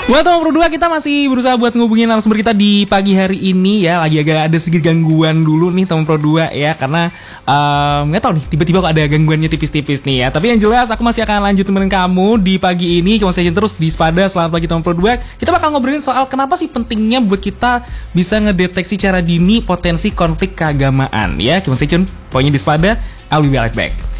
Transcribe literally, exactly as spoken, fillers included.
Buat teman Pro dua, kita masih berusaha buat ngubungin narasumber kita di pagi hari ini ya. Lagi agak ada sedikit gangguan dulu nih teman Pro dua ya, karena um, nggak tahu nih, tiba-tiba kok ada gangguannya tipis-tipis nih ya. Tapi yang jelas aku masih akan lanjut temenin kamu di pagi ini. Kamu saja terus di Spada. Selamat pagi teman Pro dua. Kita bakal ngobrolin soal kenapa sih pentingnya buat kita bisa ngedeteksi secara dini potensi konflik keagamaan ya. Kamu stay tune, pokoknya di Spada. I'll be right back.